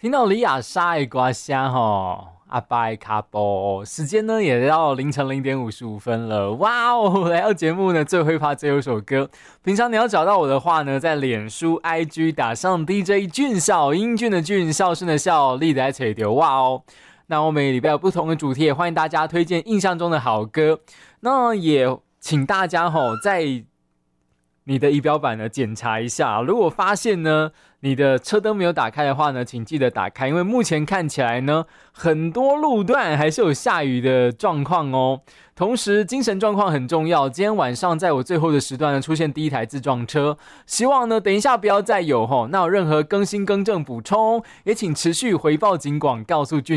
听到李雅莎的歌声吼，阿爸的卡波，时间呢也到凌晨0:55分了。哇哦，来到节目呢最后一趴最后一首歌。平常你要找到我的话呢，在脸书、IG 打上 DJ 俊孝，英俊的俊，孝顺的孝，立在垂丢哇哦。那我每礼拜有不同的主题，也欢迎大家推荐印象中的好歌。那也请大家在你的仪表板呢检查一下，如果发现呢你的车灯没有打开的话呢，请记得打开，因为目前看起来呢很多路段还是有下雨的状况哦。同时精神状况很重要，今天晚上在我最后的时段呢出现第一台自撞车，希望呢等一下不要再有那有任何更新更正补充，也请持续回报警广告诉俊